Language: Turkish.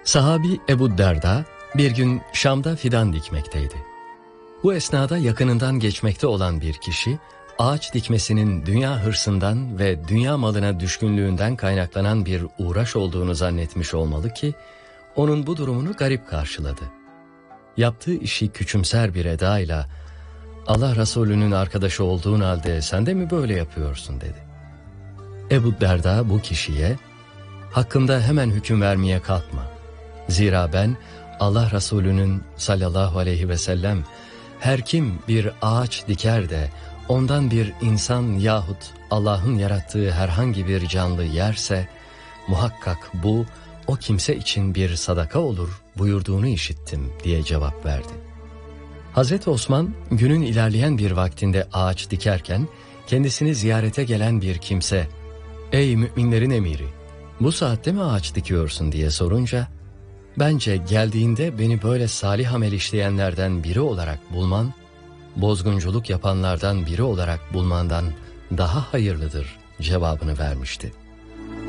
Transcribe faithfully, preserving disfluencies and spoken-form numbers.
Sahabi Ebu Derda bir gün Şam'da fidan dikmekteydi. Bu esnada yakınından geçmekte olan bir kişi, ağaç dikmesinin dünya hırsından ve dünya malına düşkünlüğünden kaynaklanan bir uğraş olduğunu zannetmiş olmalı ki, onun bu durumunu garip karşıladı. Yaptığı işi küçümser bir edayla, "Allah Resulü'nün arkadaşı olduğun halde sen de mi böyle yapıyorsun?" dedi. Ebu Derda bu kişiye, "Hakkımda hemen hüküm vermeye kalkma. Zira ben Allah Resulü'nün sallallahu aleyhi ve sellem, her kim bir ağaç diker de ondan bir insan yahut Allah'ın yarattığı herhangi bir canlı yerse, muhakkak bu o kimse için bir sadaka olur buyurduğunu işittim" diye cevap verdi. Hazreti Osman günün ilerleyen bir vaktinde ağaç dikerken kendisini ziyarete gelen bir kimse, "Ey müminlerin emiri, bu saatte mi ağaç dikiyorsun?" diye sorunca, "Bence geldiğinde beni böyle salih amel işleyenlerden biri olarak bulman, bozgunculuk yapanlardan biri olarak bulmandan daha hayırlıdır" cevabını vermişti.